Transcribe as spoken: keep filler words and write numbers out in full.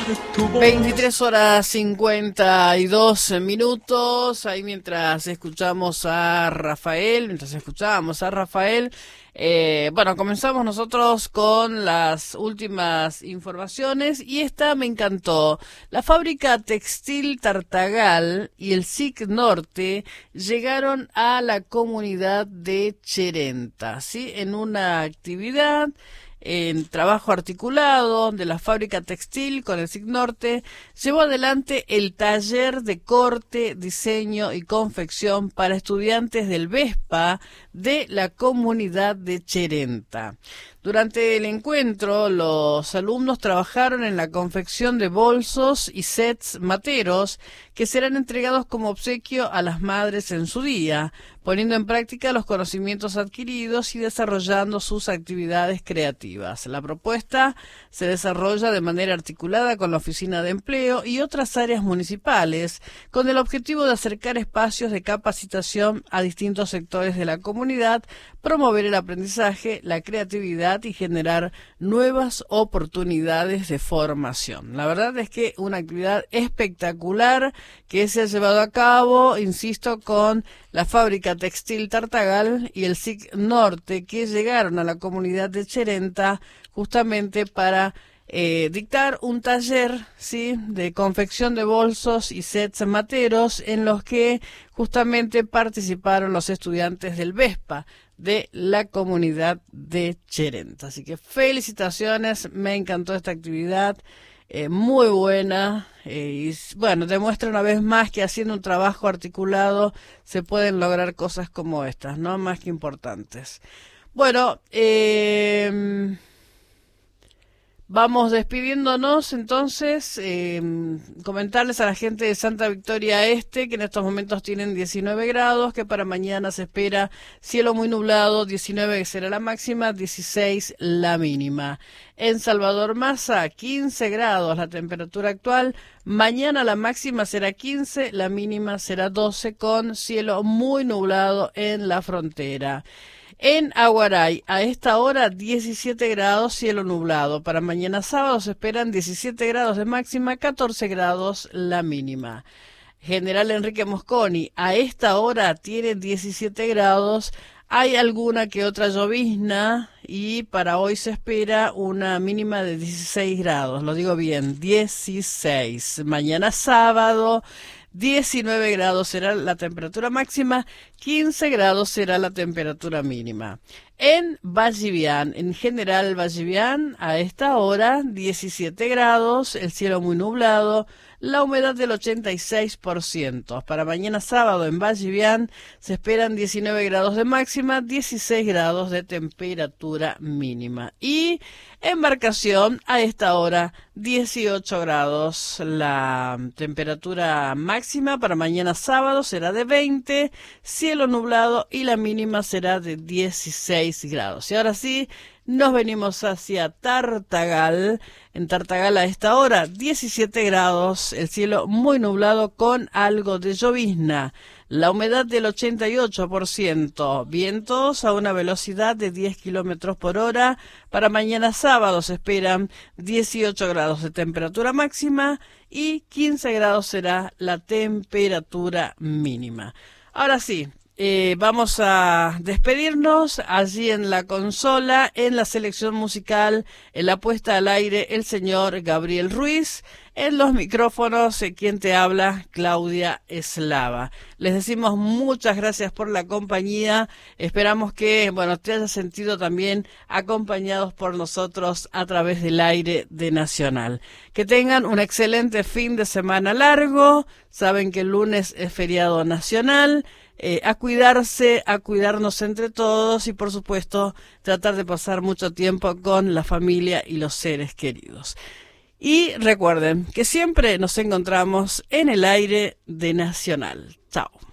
veintitrés horas cincuenta y dos minutos, ahí mientras escuchamos a Rafael, mientras escuchábamos a Rafael, eh, bueno, comenzamos nosotros con las últimas informaciones y esta me encantó. La fábrica textil Tartagal y el S I C Norte llegaron a la comunidad de Cherenta, ¿sí? En una actividad en trabajo articulado de la fábrica textil con el S I C Norte, llevó adelante el taller de corte, diseño y confección para estudiantes del VESPA de la comunidad de Cherenta. Durante el encuentro, los alumnos trabajaron en la confección de bolsos y sets materos que serán entregados como obsequio a las madres en su día, poniendo en práctica los conocimientos adquiridos y desarrollando sus actividades creativas. La propuesta se desarrolla de manera articulada con la Oficina de Empleo y otras áreas municipales, con el objetivo de acercar espacios de capacitación a distintos sectores de la comunidad, promover el aprendizaje, la creatividad y generar nuevas oportunidades de formación. La verdad es que una actividad espectacular que se ha llevado a cabo, insisto, con la fábrica textil Tartagal y el S I C Norte, que llegaron a la comunidad de Cherenta justamente para eh, dictar un taller, ¿sí?, de confección de bolsos y sets materos en los que justamente participaron los estudiantes del VESPA de la comunidad de Cherenta. Así que felicitaciones, me encantó esta actividad, eh, muy buena, eh, y bueno, demuestra una vez más que haciendo un trabajo articulado se pueden lograr cosas como estas, ¿no? Más que importantes. Bueno, eh... vamos despidiéndonos, entonces, eh, comentarles a la gente de Santa Victoria Este que en estos momentos tienen diecinueve grados, que para mañana se espera cielo muy nublado, diecinueve será la máxima, dieciséis la mínima. En Salvador Massa, quince grados la temperatura actual, mañana la máxima será quince, la mínima será doce, con cielo muy nublado en la frontera. En Aguaray, a esta hora diecisiete grados, cielo nublado. Para mañana sábado se esperan diecisiete grados de máxima, catorce grados la mínima. General Enrique Mosconi, a esta hora tiene diecisiete grados. Hay alguna que otra llovizna y para hoy se espera una mínima de dieciséis grados. Lo digo bien, dieciséis. Mañana sábado, diecinueve grados será la temperatura máxima, quince grados será la temperatura mínima. En Vallivian, en general Vallivian, a esta hora diecisiete grados, el cielo muy nublado, la humedad del ochenta y seis por ciento. Para mañana sábado en Vallivian se esperan diecinueve grados de máxima, dieciséis grados de temperatura mínima. Y Embarcación, a esta hora dieciocho grados, la temperatura máxima para mañana sábado será de veinte, cielo nublado y la mínima será de dieciséis grados. Y ahora sí, nos venimos hacia Tartagal. En Tartagal a esta hora diecisiete grados, el cielo muy nublado con algo de llovizna. La humedad del ochenta y ocho por ciento, vientos a una velocidad de diez kilómetros por hora. Para mañana sábado se esperan dieciocho grados de temperatura máxima y quince grados será la temperatura mínima. Ahora sí, eh, vamos a despedirnos. Allí en la consola, en la selección musical, en la puesta al aire, el señor Gabriel Ruiz. En los micrófonos, eh, quien te habla, Claudia Eslava. Les decimos muchas gracias por la compañía. Esperamos que, bueno, te hayas sentido también acompañados por nosotros a través del aire de Nacional. Que tengan un excelente fin de semana largo. Saben que el lunes es feriado nacional. Eh, a cuidarse, a cuidarnos entre todos y, por supuesto, tratar de pasar mucho tiempo con la familia y los seres queridos. Y recuerden que siempre nos encontramos en el aire de Nacional. Chao.